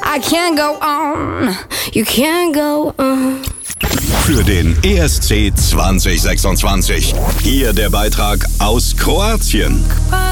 I can't go on, you can't go on. Für den ESC 2026. Hier der Beitrag aus Kroatien.